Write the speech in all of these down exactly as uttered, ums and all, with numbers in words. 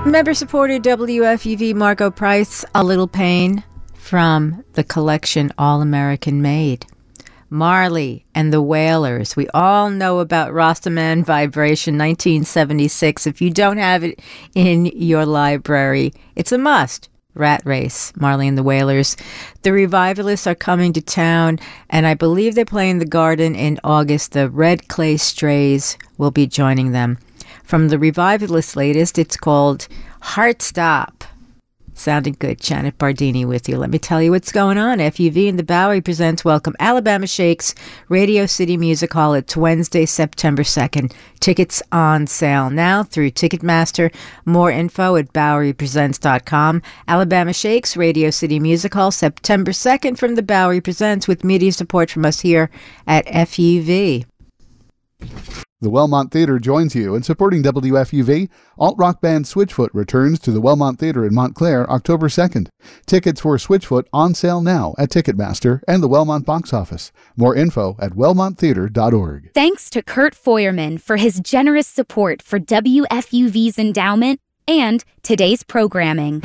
Member-supported W F U V Margot Price, A Little Pain, from the collection All-American Made. Marley and the Wailers. We all know about Rastaman Vibration nineteen seventy-six. If you don't have it in your library, it's a must. Rat Race, Marley and the Wailers. The Revivalists are coming to town, and I believe they play in the Garden in August. The Red Clay Strays will be joining them. From the Revivalists' latest, it's called Heart Stop. Sounding good. Janet Bardini with you. Let me tell you what's going on. F U V and the Bowery presents Welcome Alabama Shakes Radio City Music Hall. It's Wednesday, September second. Tickets on sale now through Ticketmaster. More info at bowery presents dot com. Alabama Shakes Radio City Music Hall, September second from the Bowery Presents, with media support from us here at F U V. The Wellmont Theater joins you in supporting W F U V. Alt-rock band Switchfoot returns to the Wellmont Theater in Montclair October second. Tickets for Switchfoot on sale now at Ticketmaster and the Wellmont box office. More info at wellmont theater dot org. Thanks to Kurt Feuerman for his generous support for W F U V's endowment and today's programming.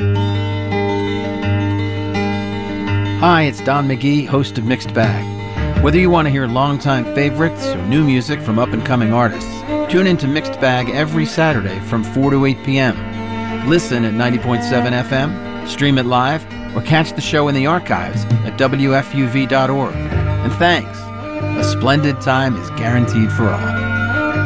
Hi, it's Don McGee, host of Mixed Bag. Whether you want to hear longtime favorites or new music from up-and-coming artists, tune in to Mixed Bag every Saturday from four to eight p.m. Listen at ninety point seven F M, stream it live, or catch the show in the archives at W F U V dot org. And thanks. A splendid time is guaranteed for all.